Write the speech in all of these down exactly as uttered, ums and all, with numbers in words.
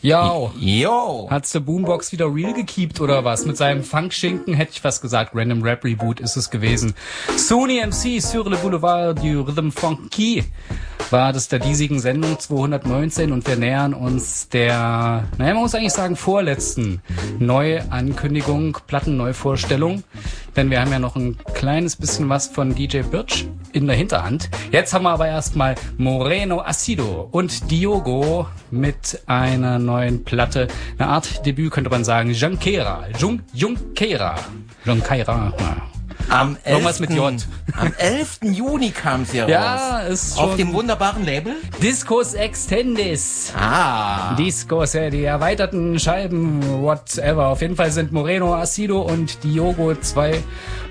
Ja. Yo. Hat's der Boombox wieder real gekeept oder was? Mit seinem Funkschinken hätte ich fast gesagt. Random Rap Reboot ist es gewesen. Sony M C sur le boulevard du Rhythm Funky war das der diesigen Sendung zweihundertneunzehn und wir nähern uns der, naja, man muss eigentlich sagen, vorletzten Neuankündigung, Plattenneuvorstellung. Denn wir haben ja noch ein kleines bisschen was von D J Birch in der Hinterhand. Jetzt haben wir aber erstmal Moreno Acido und Diogo mit einer neuen Platte. Eine Art Debüt könnte man sagen. Junqueira. Jun- Junqueira. Junqueira. Am Irgendwas mit J. Am elften Juni kam sie raus. Ja, ist schon. Auf dem wunderbaren Label? Discos Extendis. Ah. Discos, ja, die erweiterten Scheiben, whatever. Auf jeden Fall sind Moreno Acido und Diogo zwei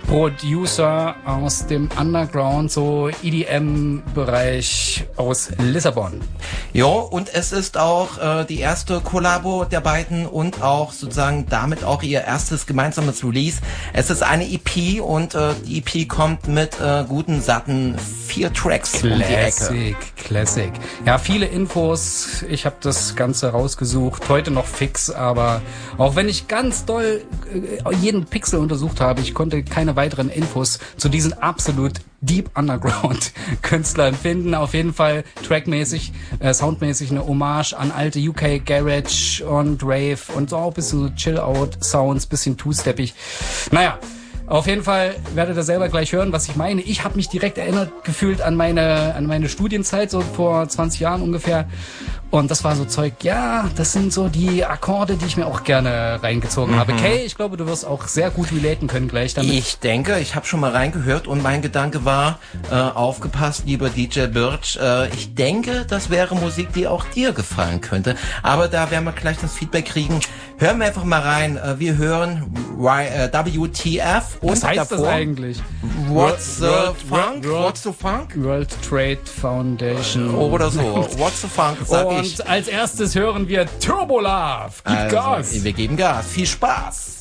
Producer aus dem Underground, so E D M-Bereich aus Lissabon. Jo, und es ist auch äh, die erste Kollabo der beiden und auch sozusagen damit auch ihr erstes gemeinsames Release. Es ist eine E P und äh, die E P kommt mit äh, guten, satten vier Tracks um die Ecke. Classic, Classic. Ja, viele Infos. Ich habe das Ganze rausgesucht. Heute noch fix, aber auch wenn ich ganz doll äh, jeden Pixel untersucht habe, ich konnte keine weiteren Infos zu diesen absolut Deep Underground Künstlern finden. Auf jeden Fall trackmäßig, äh, soundmäßig eine Hommage an alte U K Garage und Rave und so auch ein bisschen so Chill-Out-Sounds, bisschen two-steppig. Naja, auf jeden Fall werdet ihr selber gleich hören, was ich meine. Ich habe mich direkt erinnert gefühlt an meine an meine Studienzeit, so vor zwanzig Jahren ungefähr. Und das war so Zeug, ja, das sind so die Akkorde, die ich mir auch gerne reingezogen mhm. habe. Kay, ich glaube, du wirst auch sehr gut relaten können gleich damit. Ich denke, ich habe schon mal reingehört und mein Gedanke war, äh, aufgepasst, lieber D J Birch, äh, ich denke, das wäre Musik, die auch dir gefallen könnte. Aber da werden wir gleich das Feedback kriegen. Hören wir einfach mal rein. Äh, wir hören W T F und was heißt davor, das eigentlich? What's the World, Funk? World, What's the Funk? World Trade Foundation. Oder so. What's the Funk, sag und ich. als erstes hören wir Turbo Love. Gib Also, Gas. wir geben Gas. Viel Spaß.